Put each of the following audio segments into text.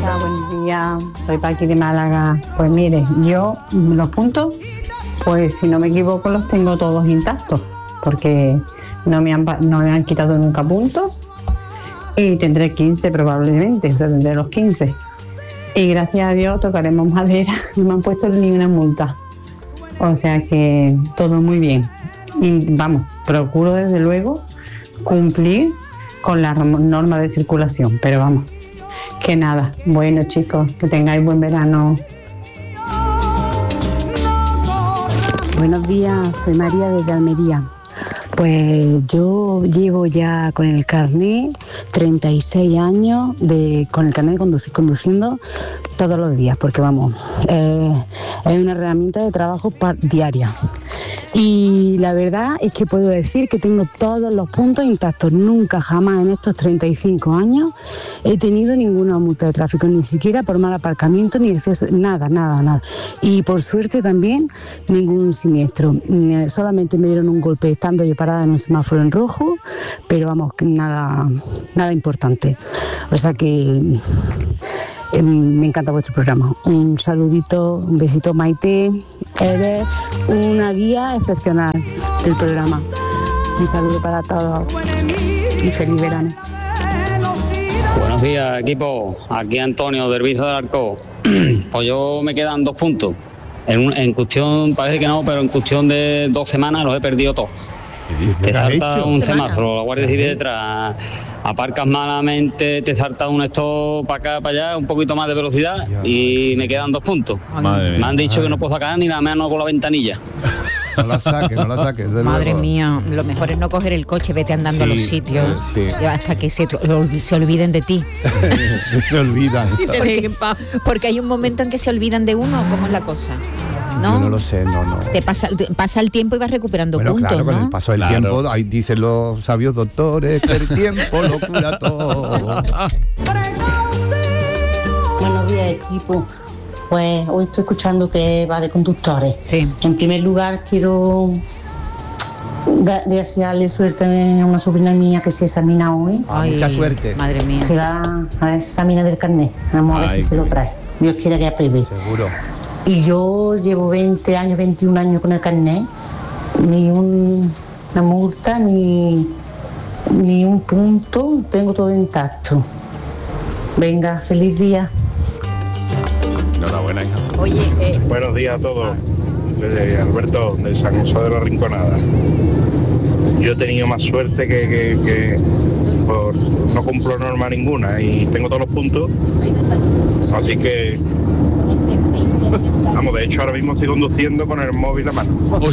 Hola, buenos días. Soy Paqui de Málaga. Pues mire, yo los puntos, pues si no me equivoco, los tengo todos intactos, porque no me han quitado nunca puntos y tendré 15 probablemente, o sea, tendré los 15. Y gracias a Dios tocaremos madera, no me han puesto ni una multa. O sea que todo muy bien. Y vamos, procuro desde luego cumplir con las normas de circulación, pero vamos, que nada. Bueno, chicos, que tengáis buen verano. Buenos días, soy María desde Almería. Pues yo llevo ya con el carnet 36 años con el carnet de conduciendo todos los días, porque vamos, es una herramienta de trabajo diaria. Y la verdad es que puedo decir que tengo todos los puntos intactos. Nunca jamás en estos 35 años he tenido ninguna multa de tráfico, ni siquiera por mal aparcamiento, ni exceso, nada. Y por suerte también ningún siniestro. Solamente me dieron un golpe estando yo parada en un semáforo en rojo, pero vamos, que nada importante. O sea que me encanta vuestro programa. Un saludito, un besito, Maite. Eres una guía excepcional del programa. Un saludo para todos y feliz verano. Buenos días, equipo. Aquí Antonio del Viso del Arco. Pues yo me quedan 2 puntos. En cuestión, parece que no, pero en cuestión de 2 semanas los he perdido todos. Te salta un semáforo, la Guardia Civil detrás, aparcas malamente, te salta un stop para acá, para allá, un poquito más de velocidad y me quedan 2 puntos. Me han dicho que no puedo sacar ni la mano con la ventanilla. No la saques. Madre mía, lo mejor es no coger el coche, vete andando a los sitios hasta que se olviden de ti. Se olvidan. Porque hay un momento en que se olvidan de uno, ¿cómo es la cosa? ¿No? Yo no lo sé, no. Te pasa el tiempo y vas recuperando puntos, claro, ¿no? con el paso del tiempo, ahí dicen los sabios doctores, que el tiempo lo cura todo. Buenos días, equipo. Pues hoy estoy escuchando que va de conductores. Sí. En primer lugar, quiero desearle suerte a una sobrina mía que se examina hoy. Mucha suerte. Madre mía. Se va a examinar del carnet. Vamos a ver si se lo trae. Dios quiera que apruebe. Seguro. Y yo llevo 20 años, 21 años con el carnet. Ni una multa, ni un punto. Tengo todo intacto. Venga, feliz día. Enhorabuena, hija. Oye, Buenos días a todos. Desde Alberto, de San José de la Rinconada. Yo he tenido más suerte que por no cumplo norma ninguna y tengo todos los puntos. Así que vamos, de hecho ahora mismo estoy conduciendo con el móvil a mano.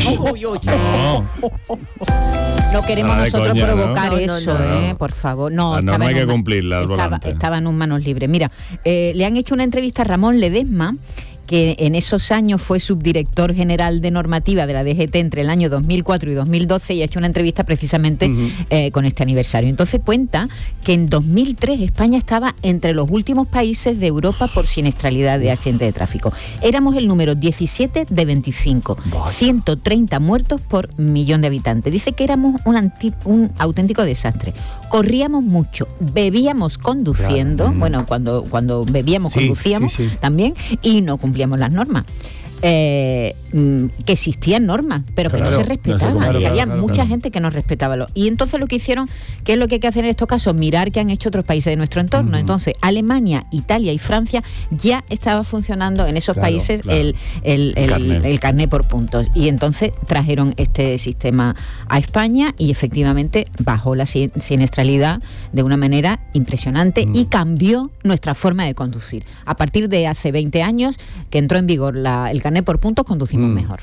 No queremos nosotros coña, provocar eso, por favor. No, no hay que cumplirla al volante. Estaba en un manos libres. Mira, le han hecho una entrevista a Ramón Ledesma, que en esos años fue subdirector general de normativa de la DGT entre el año 2004 y 2012 y ha hecho una entrevista precisamente con este aniversario. Entonces cuenta que en 2003 España estaba entre los últimos países de Europa por siniestralidad de accidentes de tráfico. Éramos el número 17 de 25, 130 muertos por millón de habitantes. Dice que éramos un auténtico desastre. Corríamos mucho, bebíamos conduciendo, bueno, cuando bebíamos conducíamos también, y no cumplíamos las normas. Que existían normas, pero que no se respetaban, que había mucha gente que no respetaba. Y entonces lo que hicieron, ¿qué es lo que hay que hacer en estos casos? Mirar qué han hecho otros países de nuestro entorno. Entonces, Alemania, Italia y Francia ya estaba funcionando en esos países el carné por puntos. Y entonces trajeron este sistema a España y efectivamente bajó la siniestralidad de una manera impresionante y cambió nuestra forma de conducir. A partir de hace 20 años que entró en vigor el carné por puntos, conducimos mejor.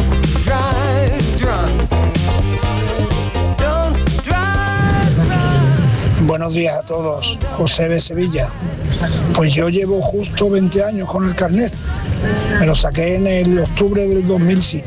Buenos días a todos, José de Sevilla. Pues yo llevo justo 20 años con el carnet. Me lo saqué en el octubre del 2005.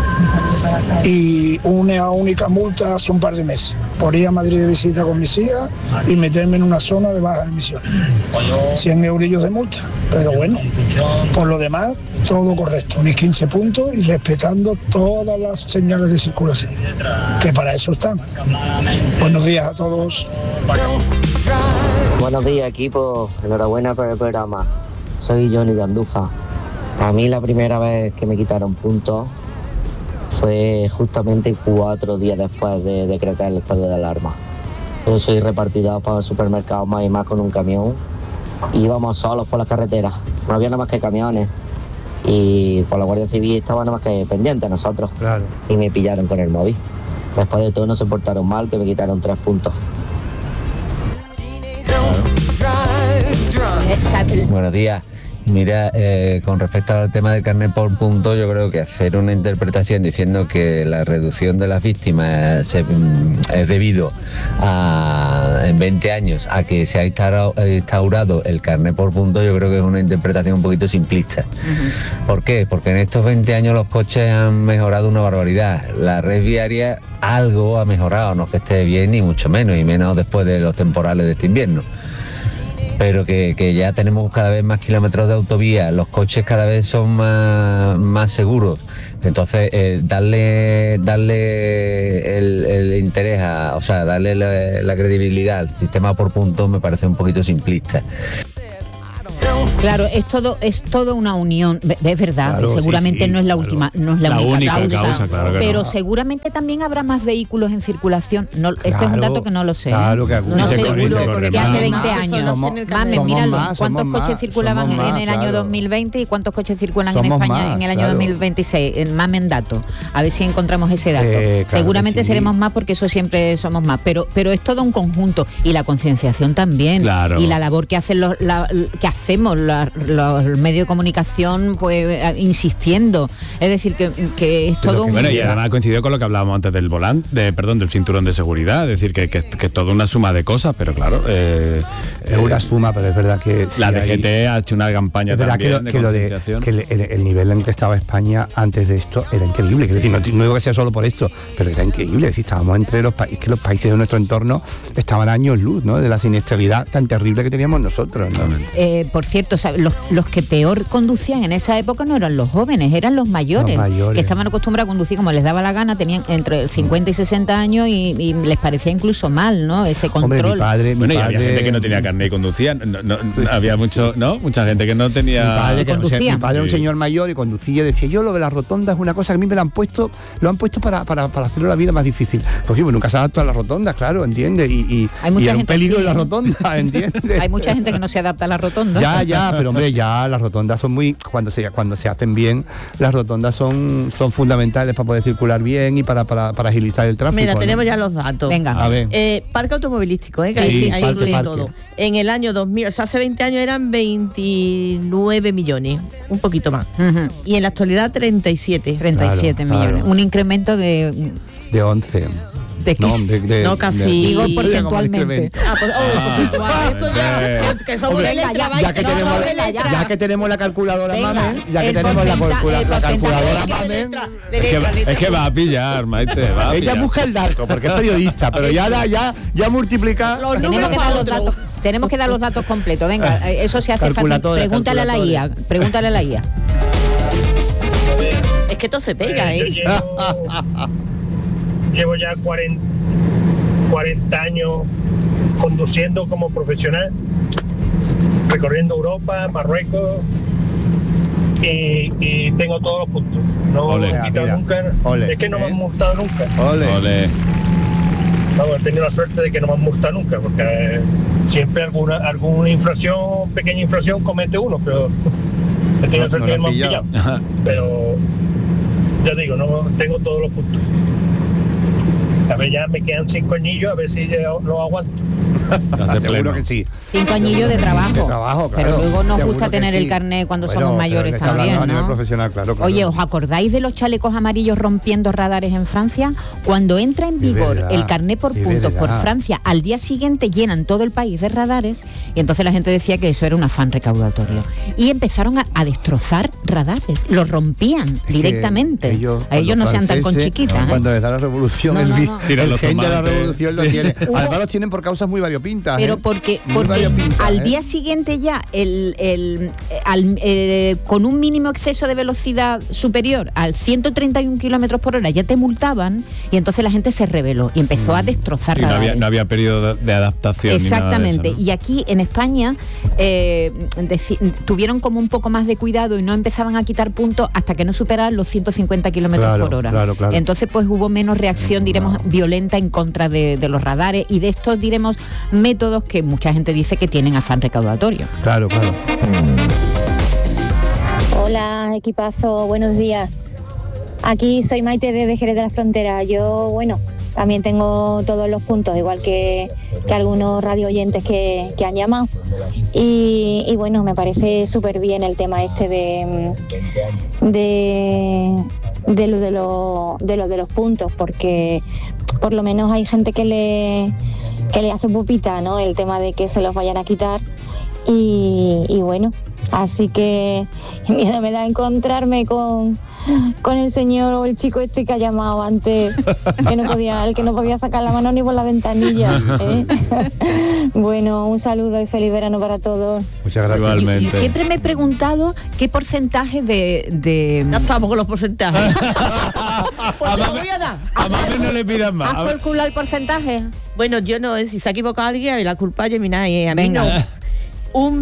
Y una única multa hace un par de meses, por ir a Madrid de visita con mis hijas y meterme en una zona de bajas emisiones. 100 eurillos de multa, pero bueno, por lo demás, todo correcto, mis 15 puntos y respetando todas las señales de circulación, que para eso están. Buenos días a todos. Buenos días, equipo. Enhorabuena por el programa. Soy Johnny de Andújar. A mí la primera vez que me quitaron puntos fue justamente 4 días después de decretar el estado de alarma. Yo soy repartidor para el supermercado Más y Más con un camión. Y íbamos solos por las carreteras. No había nada más que camiones. Y por la Guardia Civil estaba nada más que pendiente a nosotros. Claro. Y me pillaron con el móvil. Después de todo no se portaron mal, que me quitaron 3 puntos. Buenos días. Mira, con respecto al tema del carnet por puntos, yo creo que hacer una interpretación diciendo que la reducción de las víctimas es debido a, en 20 años, a que se ha instaurado el carnet por puntos, yo creo que es una interpretación un poquito simplista. ¿Por qué? Porque en estos 20 años los coches han mejorado una barbaridad. La red viaria algo ha mejorado, no es que esté bien ni mucho menos, y menos después de los temporales de este invierno. Pero que ya tenemos cada vez más kilómetros de autovía, los coches cada vez son más seguros. Entonces, darle el interés o sea, darle la credibilidad al sistema por puntos me parece un poquito simplista. Claro, es todo una unión, es verdad, Claro, seguramente sí, no es la claro. última, no es la única causa, claro que pero no. seguramente también habrá más vehículos en circulación. No, este es un dato que no lo sé. Claro que no se seguro, corre porque más. hace 20 años. Mames, míralo, ¿cuántos coches circulaban en el año claro. 2020 y cuántos coches circulan en Somos España más, en el año claro. 2026? Mamen dato, a ver si encontramos ese dato. Claro Seguramente que sí. seremos más porque eso siempre somos más, pero es todo un conjunto, y la concienciación también, Claro. y la labor que hacen que hacemos los medios de comunicación, pues insistiendo. Es decir, que es todo un... Bueno, y además coincidió con lo que hablábamos antes del volante, del cinturón de seguridad, es decir, que es toda una suma de cosas, pero claro... es una suma, pero es verdad que... La sí DGT ha hecho una campaña es verdad también que concienciación. el nivel en el que estaba España antes de esto era increíble. Es decir, no digo que sea solo por esto, pero era increíble. Es decir, estábamos entre los países, que los países de nuestro entorno estaban a años luz, ¿no?, de la siniestralidad tan terrible que teníamos nosotros, ¿no? Por cierto, ¿sabes? Los que peor conducían en esa época no eran los jóvenes, eran los mayores, que estaban acostumbrados a conducir como les daba la gana, tenían entre 50 y 60 años y les parecía incluso mal, ¿no?, ese control. Hombre, mi padre, y había gente que no tenía carnet y conducía, había mucha gente que no tenía... Mi padre era un señor mayor y conducía, decía, yo lo de la rotonda es una cosa que a mí me lo han puesto para hacerlo la vida más difícil. Pues sí, pues nunca se adapta a las rotondas, claro, ¿entiendes? Y era un peligro en la rotonda, ¿entiendes? Hay mucha gente que no se adapta a la rotonda. Ya, pero hombre, ya las rotondas son muy... Cuando se hacen bien, las rotondas son fundamentales para poder circular bien y para agilizar el tráfico. Mira, ¿no? tenemos ya los datos. Venga. A ver. Parque automovilístico, que Sí, ahí parque. todo. En el año 2000, o sea, hace 20 años eran 29 millones, un poquito más. Y en la actualidad 37. 37 Claro, millones. claro. Un incremento de 11. ¿De qué? No, casi. Digo porcentualmente. Porcentual. Esto ya, que somos de letra, Ya que tenemos la calculadora, Venga, Mamen, ya que el tenemos la porcentaje calculadora, de Mamen. letra. Es que va a pillar, Maite, va a Ella pillar. busca el dato, porque es periodista, pero ya multiplica. Los Tenemos números que para dar los otro. datos. Tenemos que dar los datos completos. Venga, eso se hace fácil. Calculadora, Pregúntale a la IA. Pregúntale a la IA. Es que todo se pega, Yo llevo ya 40 años conduciendo como profesional, recorriendo Europa, Marruecos, y tengo todos los puntos. No me han quitado nunca. Es que no me han multado nunca. Ole. Vamos, he tenido la suerte de que no me han multado nunca, porque siempre alguna infracción, pequeña infracción comete uno, pero he tenido la suerte de que me han pillado. Pero ya digo, no tengo todos los puntos. A ver, ya me quedan 5 añillos, a ver si lo aguanto. Seguro que sí. 5 añillos de trabajo. claro. Pero luego nos Seguro gusta que tener sí. el carnet cuando Bueno, somos mayores pero está también, hablando a nivel ¿no? profesional, claro. Oye, ¿os acordáis de los chalecos amarillos rompiendo radares en Francia? Cuando entra en vigor verdad, el carnet por sí, puntos por verdad. Francia, al día siguiente llenan todo el país de radares, y entonces la gente decía que eso era un afán recaudatorio. Y empezaron a destrozar radares, los rompían directamente. A ellos no sean tan conchiquitas. Cuando les da la revolución, el gen de la revolución lo tiene. Además los tienen por causas muy variopintas. Pero porque al día siguiente ya con un mínimo exceso de velocidad superior al 131 kilómetros por hora ya te multaban, y entonces la gente se rebeló y empezó a destrozar radares. No había periodo de adaptación. Exactamente. Ni nada de eso, ¿no? Y aquí en España tuvieron como un poco más de cuidado y no empezaban a quitar puntos hasta que no superaban los 150 kilómetros por hora. Claro. Entonces pues hubo menos reacción, diremos, violenta en contra de los radares y de estos, diremos, métodos que mucha gente dice que tienen afán recaudatorio. Claro. Hola, equipazo, buenos días. Aquí soy Maite desde Jerez de la Frontera. Yo, también tengo todos los puntos, igual que algunos radio oyentes que han llamado. Y bueno, me parece súper bien el tema este de los puntos, porque por lo menos hay gente que le hace pupita, ¿no? El tema de que se los vayan a quitar. Y bueno, así que miedo me da encontrarme con el señor o el chico este que ha llamado antes, el que no podía sacar la mano ni por la ventanilla, ¿eh? Bueno, un saludo y feliz verano para todos. Muchas gracias. Igualmente. Y siempre me he preguntado qué porcentaje de... No estamos con los porcentajes. Pues te voy a dar. A Mamen no le pidas más. ¿Has calculado el porcentaje? Bueno, yo no, si se ha equivocado alguien, la culpa es Gemini, a mí no. Un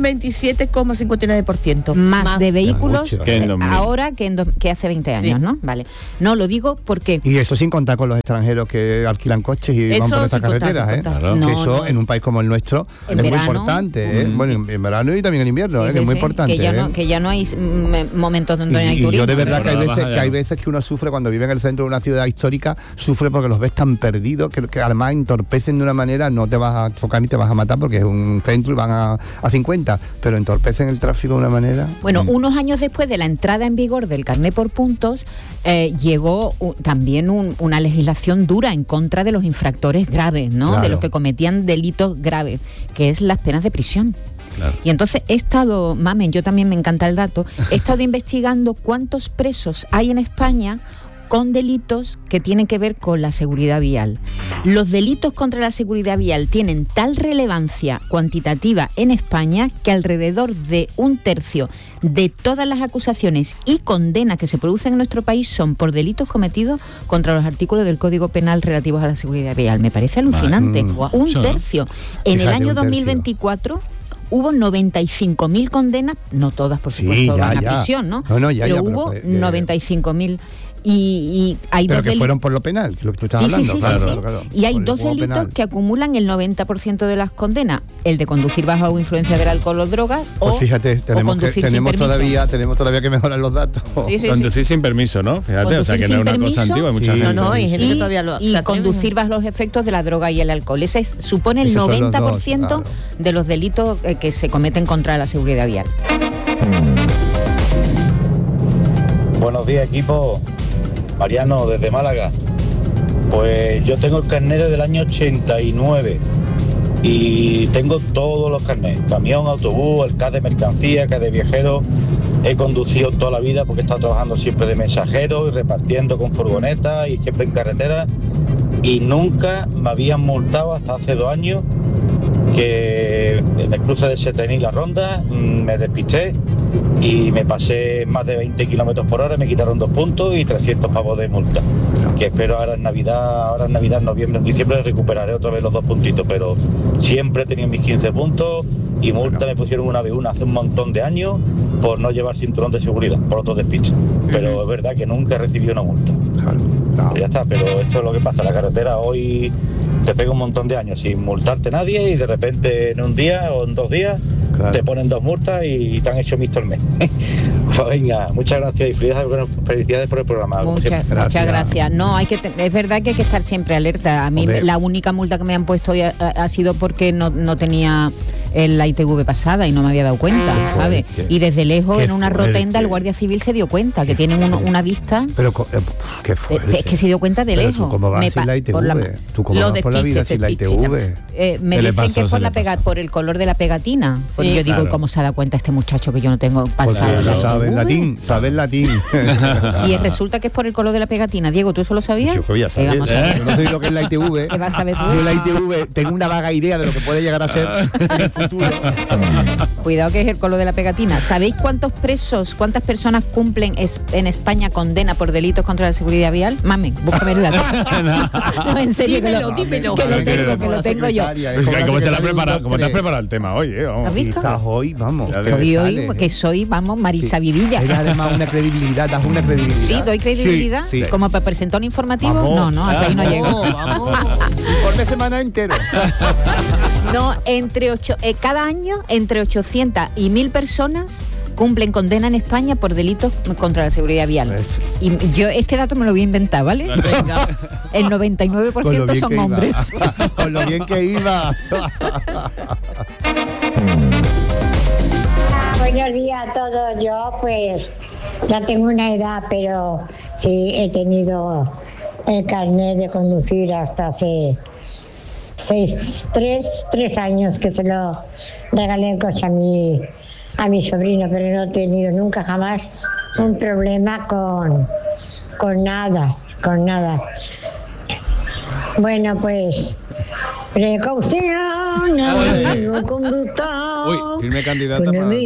27,59%. Más de vehículos ahora que hace 20 años, sí. ¿No? Vale. No, lo digo porque... Y eso sin contar con los extranjeros que alquilan coches y van por estas carreteras, ¿eh? Claro. No, eso en un país como el nuestro es verano, muy importante, ¿eh? Bueno, en verano y también en invierno, que es muy importante. Que ya no hay momentos donde no hay turismo. Y yo de verdad que hay veces que uno sufre cuando vive en el centro de una ciudad histórica, sufre porque los ves tan perdidos que además entorpecen de una manera, no te vas a tocar ni te vas a matar porque es un centro y van a 50, pero entorpecen el tráfico de una manera. Bueno, unos años después de la entrada en vigor del carné por puntos, llegó también una legislación dura en contra de los infractores graves, ¿no? Claro. De los que cometían delitos graves, que es las penas de prisión. Claro. Y entonces he estado, Mamen, yo también me encanta el dato, he estado investigando cuántos presos hay en España con delitos que tienen que ver con la seguridad vial. Los delitos contra la seguridad vial tienen tal relevancia cuantitativa en España que alrededor de 1/3 de todas las acusaciones y condenas que se producen en nuestro país son por delitos cometidos contra los artículos del Código Penal relativos a la seguridad vial. Me parece alucinante. 1/3. En el año 2024... hubo 95.000 condenas, no todas, por supuesto, van a prisión, ¿no? Pero hubo 95.000. Y hay pero dos que fueron por lo penal, que lo que tú estás hablando. Sí. Claro. Y hay dos delitos penal que acumulan el 90% de las condenas: el de conducir bajo influencia del alcohol o drogas, pues fíjate, tenemos todavía que mejorar los datos. Conducir sin permiso, ¿no? Fíjate, conducir, o sea que no es una cosa antigua, hay mucha gente. No, hay gente que todavía lo hace. Y conducir bajo los efectos de la droga y el alcohol. Ese supone el 90% de los delitos que se cometen contra la seguridad vial. Buenos días, equipo. Mariano, desde Málaga. Pues yo tengo el carnet desde el año 89 y tengo todos los carnets: camión, autobús, el CAD de mercancía, CAD de viajero. He conducido toda la vida porque he estado trabajando siempre de mensajero y repartiendo con furgonetas y siempre en carretera, y nunca me habían multado hasta hace 2 años, que en el cruce de Setenil La Ronda me despisté y me pasé más de 20 kilómetros por hora, me quitaron 2 puntos y 300 pavos de multa, que espero ahora en Navidad, noviembre, en diciembre recuperaré otra vez los 2 puntitos, pero siempre he tenido mis 15 puntos y multa me pusieron una vez hace un montón de años por no llevar cinturón de seguridad, por otro despiste, pero es verdad que nunca he recibido una multa. Pero ya está, pero esto es lo que pasa, la carretera hoy te pega un montón de años sin multarte nadie y de repente en un día o en 2 días te ponen 2 multas y te han hecho mixto el mes. Pues venga, muchas gracias y felicidades por el programa. Muchas gracias. No, es verdad que hay que estar siempre alerta. A mí la única multa que me han puesto hoy ha sido porque no tenía en la ITV pasada y no me había dado cuenta, ¿sabes? Y desde lejos, en una rotonda, el guardia civil se dio cuenta que tienen una vista. Pero qué fuerte. Es que se dio cuenta de lejos. ¿Tú cómo vas sin la ITV? ¿Tú cómo vas por la vida sin la ITV? Me dicen que es por el color de la pegatina. Porque yo digo, ¿cómo se da cuenta este muchacho que yo no tengo pasado? No sabe latín, sabe latín. Y resulta que es por el color de la pegatina. Diego, ¿tú eso lo sabías? Yo voy a saber. Vamos a ver. No sé lo que es la ITV. ¿Qué vas a saber tú? Yo la ITV tengo una vaga idea de lo que puede llegar a ser en el futuro. Cuidado que es el color de la pegatina. ¿Sabéis cuántas personas cumplen en España condena por delitos contra la seguridad vial? Mamen, búscame el dato. No, en serio, dímelo. Que lo tengo yo. ¿Cómo te has preparado el tema hoy? ¿Has visto? Estás hoy, vamos. Soy, Marisa Vidilla. Era además una credibilidad, das una credibilidad. Sí, doy credibilidad. Sí. Como para presentar un informativo. Vamos. No, hasta ahí no llego. Vamos. Informe semana entero. No, cada año entre 800 y 1000 personas cumplen condena en España por delitos contra la seguridad vial. Y yo este dato me lo voy a inventar, ¿vale? El 99% son hombres. Con lo bien que iba. Buenos días a todos. Yo pues ya tengo una edad, pero sí he tenido el carnet de conducir hasta hace 3 años que se lo regalé el coche a mi sobrino, pero no he tenido nunca jamás un problema con nada. Bueno, pues precaución, amigo conductor. Uy, firme candidata para...